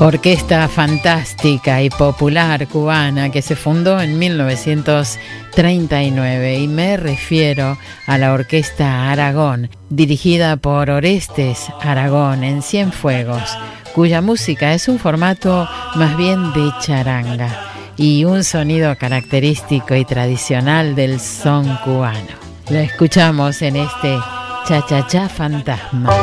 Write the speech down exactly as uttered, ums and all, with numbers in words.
Orquesta fantástica y popular cubana que se fundó en mil novecientos treinta y nueve, y me refiero a la Orquesta Aragón, dirigida por Orestes Aragón en Cienfuegos, cuya música es un formato más bien de charanga y un sonido característico y tradicional del son cubano. La escuchamos en este Cha Cha Cha Fantasma.